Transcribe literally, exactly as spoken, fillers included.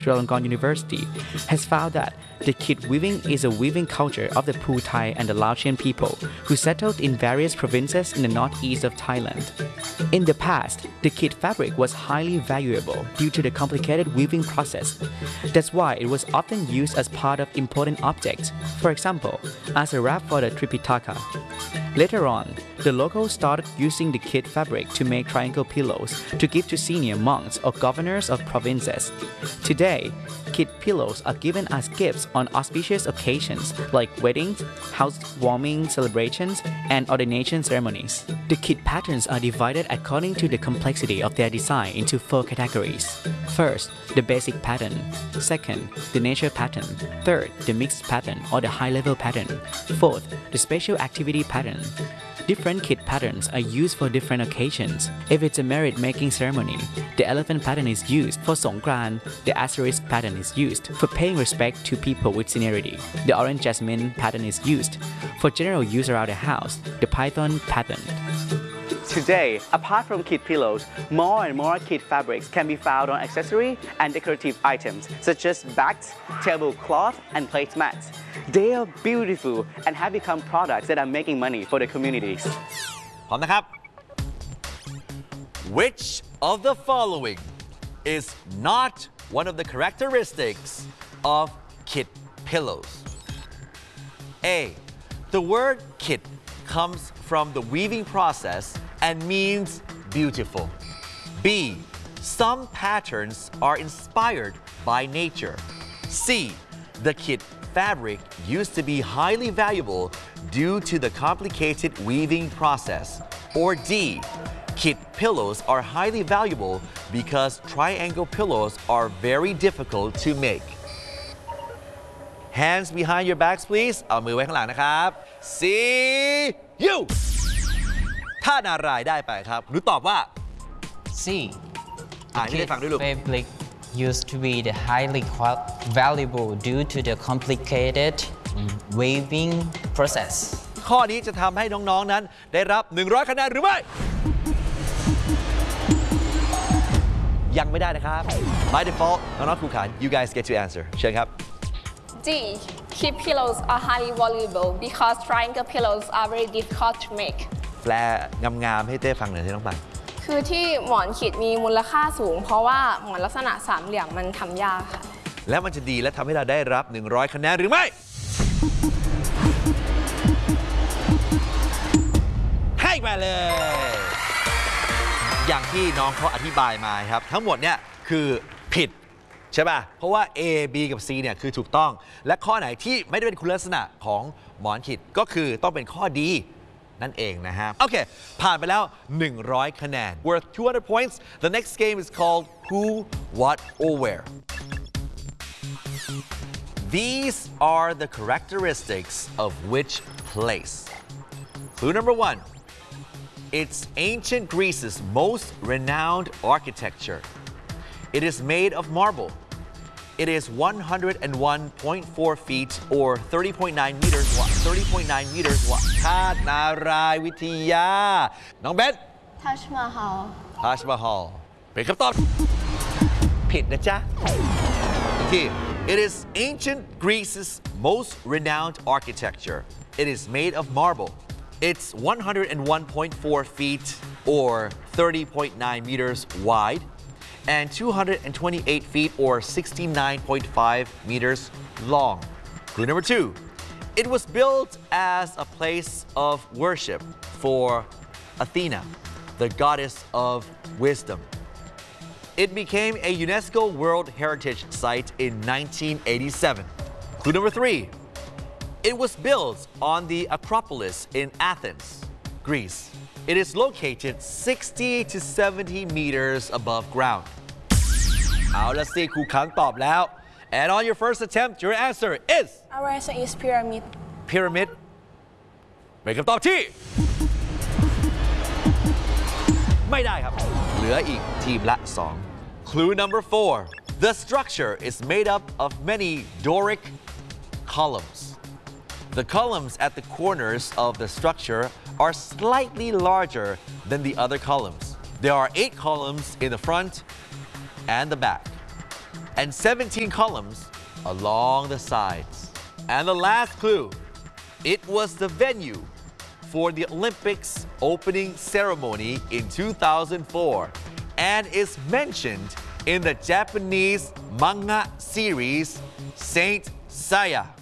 Chulalongkorn University has found that the kit weaving is a weaving culture of the Phù Thai and the Laotian people who settled in various provinces in the northeast of Thailand. In the past, the kit fabric was highly valuable due to the complicated weaving process. That's why it was often used as part of important objects, for example, as a wrap for the Tripitaka. Later on, the locals started using the kit fabric to make triangle pillows to give to senior monks or governors of provinces. Today, kit pillows are given as gifts on auspicious occasions like weddings, housewarming celebrations, and ordination ceremonies. The kit patterns are divided according to the complexity of their design into four categories. First, the basic pattern. Second, the nature pattern. Third, the mixed pattern or the high-level pattern. Fourth, the special activity pattern. Different kit patterns are used for different occasions. If it's a merit-making ceremony, the elephant pattern is used. For Songkran, the asterisk pattern is used. For paying respect to people with seniority, the orange jasmine pattern is used. For general use around the house, the python pattern. Today, apart from kit pillows, more and more kit fabrics can be found on accessory and decorative items such as bags, tablecloth, and placemats. They are beautiful and have become products that are making money for the communities. พร้อมนะครับ Which of the following is not one of the characteristics of kit pillows? A. The word kit comes from the weaving process and means beautiful. B. Some patterns are inspired by nature. C. The kit fabric used to be highly valuable due to the complicated weaving process. Or D. Kit pillows are highly valuable because triangle pillows are very difficult to make. Hands behind your backs please เอามือไว้ข้างหลังนะครับ See you ถ้านารายได้ไปครับหนูตอบว่า C. อ่านให้ได้ฟังด้วยลูก Fabric used to be the highly valuable due to the complicated weaving process. ข้อนี้จะทำให้น้องๆนั้นได้รับหนึ่งร้อยคะแนนหรือไม่ ยังไม่ได้นะครับ By default น้องๆครูขาน you guys get to answer เชิญครับ D. Kit pillows are highly valuable because triangle pillows are very difficult to make. แปลงามๆให้เต้ฟังหน่อยที่น้องปังคือที่หมอนขีดมีมูลค่าสูงเพราะว่าหมอนลักษณะสามเหลี่ยมมันทำยากค่ะแล้วมันจะดีและทำให้เราได้รับหนึ่งร้อยคะแนนหรือไม่ ให้ไปเลย อย่างที่น้องเขาอธิบายมาครับทั้งหมดเนี่ยคือผิดใช่ป่ะเพราะว่า A B กับ C เนี่ยคือถูกต้องและข้อไหนที่ไม่ได้เป็นคุณลักษณะของหมอนขีดก็คือต้องเป็นข้อดีนั่นเองนะฮะโอเคผ่านไปแล้วหนึ่งร้อยคะแนน worth two hundred points the next game is called who what or where these are the characteristics of which place clue number one it's ancient Greece's most renowned architecture it is made of marble it is one hundred one point four feet or thirty point nine meters thirty point nine meters วัดคาดนารายวิทยาน้องเบน Taj Mahal Taj Mahal เป็นคำตอบผิดนะจ๊ะอีกที It is ancient Greece's most renowned architecture it is made of marble it's one hundred one point four feet or thirty point nine meters wide and two hundred twenty-eight feet or sixty-nine point five meters long. Clue number two, it was built as a place of worship for Athena, the goddess of wisdom. It became a UNESCO World Heritage Site in nineteen eighty-seven. Clue number three, it was built on the Acropolis in Athens, Greece. It is located sixty to seventy meters above ground. เอาละสิครูขังตอบแล้ว and on your first attempt your answer is Our answer is pyramid pyramid เป็นคำตอบที่ไม่ได้ครับเหลืออีกทีมละสอง Clue number four the structure is made up of many Doric columns the columns at the corners of the structure are slightly larger than the other columns. There are eight columns in the front and the back. and seventeen columns along the sides. And the last clue, it was the venue for the Olympics opening ceremony in two thousand four and is mentioned in the Japanese manga series Saint Seiya.